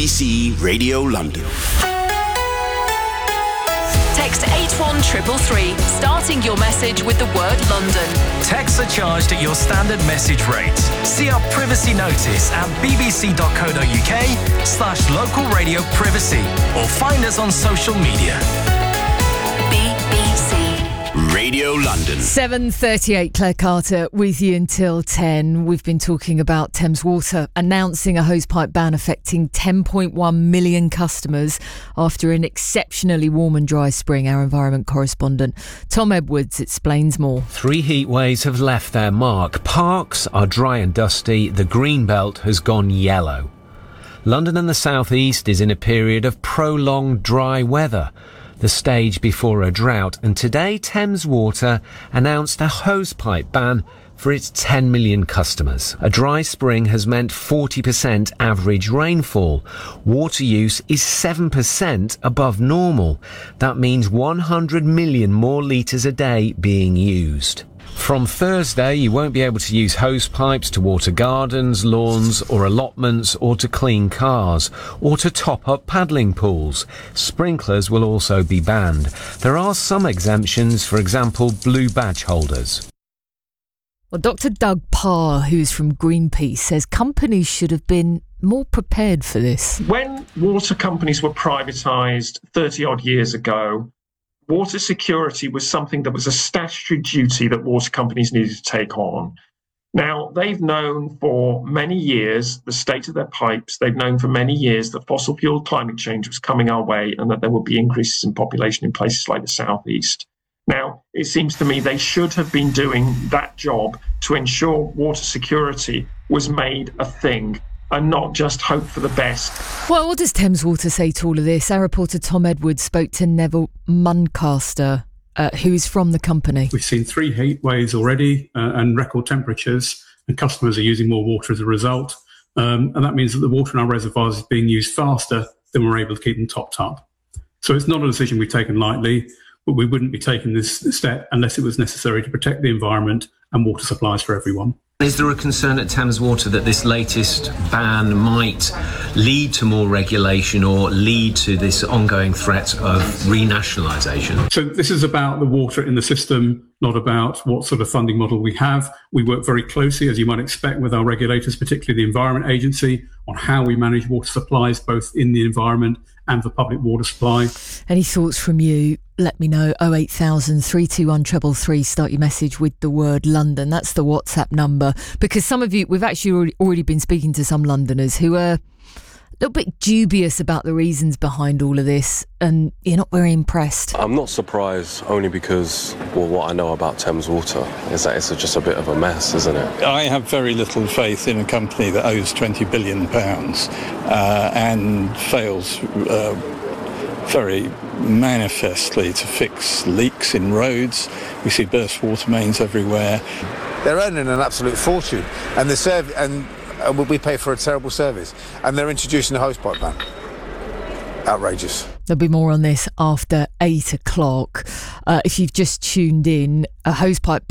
BBC Radio London. Text 81333, starting your message with the word London. Texts are charged at your standard message rate. See our privacy notice at bbc.co.uk/local radio privacy or find us on social media. BBC Radio London. 7:38, Claire Carter with you until 10. We've been talking about Thames Water announcing a hosepipe ban affecting 10.1 million customers after an exceptionally warm and dry spring. Our environment correspondent Tom Edwards explains more. 3 heat waves have left their mark. Parks are dry and dusty. The green belt has gone yellow. London and the South East is in a period of prolonged dry weather, the stage before a drought, and today Thames Water announced a hosepipe ban for its 10 million customers. A dry spring has meant 40% average rainfall. Water use is 7% above normal. That means 100 million more litres a day being used. From Thursday, you won't be able to use hose pipes to water gardens, lawns or allotments, or to clean cars, or to top up paddling pools. Sprinklers will also be banned. There are some exemptions, for example, blue badge holders. Well, Dr. Doug Parr, who's from Greenpeace, says companies should have been more prepared for this. When water companies were privatised 30-odd years ago, water security was something that was a statutory duty that water companies needed to take on. Now, they've known for many years the state of their pipes. They've known for many years that fossil fuel climate change was coming our way and that there would be increases in population in places like the South East. Now, it seems to me they should have been doing that job to ensure water security was made a thing and not just hope for the best. Well, what does Thames Water say to all of this? Our reporter Tom Edwards spoke to Neville Muncaster, who's from the company. We've seen 3 heat waves already and record temperatures, and customers are using more water as a result. And that means that the water in our reservoirs is being used faster than we're able to keep them topped up. So it's not a decision we've taken lightly, but we wouldn't be taking this step unless it was necessary to protect the environment and water supplies for everyone. Is there a concern at Thames Water that this latest ban might lead to more regulation or lead to this ongoing threat of renationalisation? So this is about the water in the system, not about what sort of funding model we have. We work very closely, as you might expect, with our regulators, particularly the Environment Agency, on how we manage water supplies, both in the environment and for public water supply. Any thoughts from you? Let me know. 08000 321 333. Start your message with the word London. That's the WhatsApp number. Because some of you, we've actually already been speaking to some Londoners who are a little bit dubious about the reasons behind all of this, and you're not very impressed. I'm not surprised, only because, well, what I know about Thames Water is that it's just a bit of a mess, isn't it? I have very little faith in a company that owes £20 billion and fails very manifestly to fix leaks in roads. We see burst water mains everywhere. They're earning an absolute fortune, and we pay for a terrible service, and they're introducing a hosepipe ban. Outrageous. There'll be more on this after 8 o'clock. If you've just tuned in, a hosepipe